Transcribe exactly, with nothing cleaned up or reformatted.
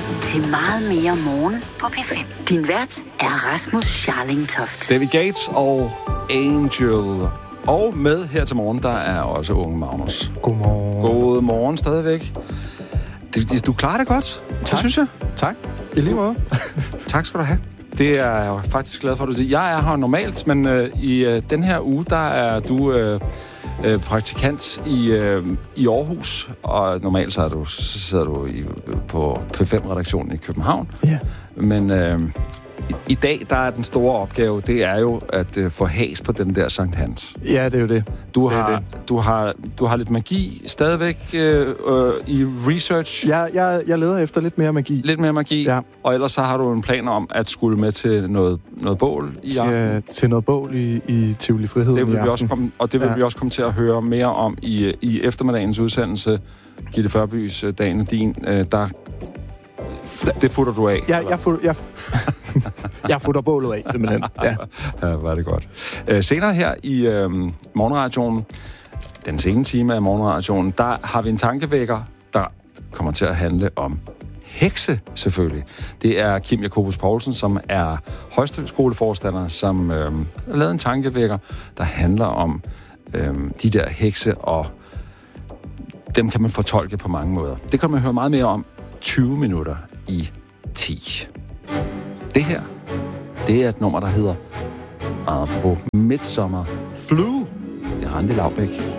til meget mere morgen på P fem. Din vært er Rasmus Scharlingtoft. David Gates og Angel. Og med her til morgen, der er også unge Magnus. Godmorgen. God morgen stadigvæk. Du, du klarer det godt, tak. Det synes jeg. Tak. I lige måde. Tak skal du have. Det er jeg faktisk glad for, at du siger. Jeg er her normalt, men øh, i øh, den her uge, der er du øh, øh, praktikant i, øh, i Aarhus. Og normalt så, er du, så sidder du i, på P fem-redaktionen i København. Ja. Yeah. Men øh, i, i dag, der er den store opgave, det er jo at øh, få has på den der Sankt Hans. Ja, det er jo det. Du det har, det. Du har, du har lidt magi stadigvæk øh, øh, i research. Ja, jeg, jeg leder efter lidt mere magi. Lidt mere magi, ja. Og ellers så har du en plan om at skulle med til noget, noget bål i til, aften. Til noget bål i, i Tivoli Frihed det vil i vi også komme, Og det vil ja. vi også komme til at høre mere om i, i eftermiddagens udsendelse. Gitte Førbys Dagen er din. Øh, der, det futter du af. Ja, jeg, fut, jeg, jeg futter bålet af, simpelthen. Ja, ja var det godt. Øh, senere her i øh, morgenradioen, den sene time af morgenradioen, der har vi en tankevækker, der kommer til at handle om hekse, selvfølgelig. Det er Kim Jacobus Poulsen, som er højskoleforstander, som øh, har lavet en tankevækker, der handler om øh, de der hekse, og dem kan man fortolke på mange måder. Det kan man høre meget mere om tyve minutter i ti. Det her, det er et nummer, der hedder apropos Midsommer Flu. Det er Randi Laubæk.